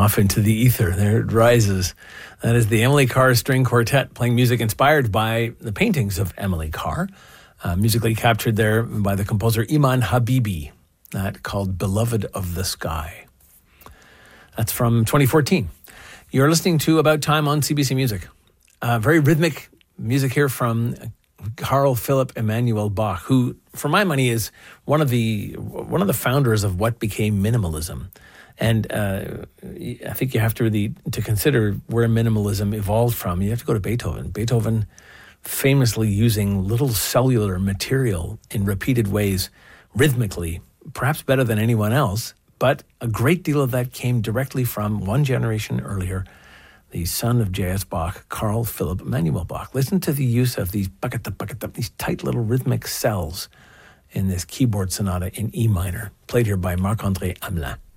off into the ether. There it rises. That is the Emily Carr String Quartet, playing music inspired by the paintings of Emily Carr, musically captured there by the composer Iman Habibi, that called Beloved of the Sky. That's from 2014. You're listening to About Time on CBC Music. Very rhythmic music here from Carl Philipp Emanuel Bach, who, for my money, is one of the founders of what became minimalism. And I think you have to really, to consider where minimalism evolved from, you have to go to Beethoven. Beethoven famously using little cellular material in repeated ways, rhythmically, perhaps better than anyone else, but a great deal of that came directly from one generation earlier, the son of J.S. Bach, Carl Philipp Emanuel Bach. Listen to the use of these these tight little rhythmic cells in this keyboard sonata in E minor, played here by Marc-André Hamelin.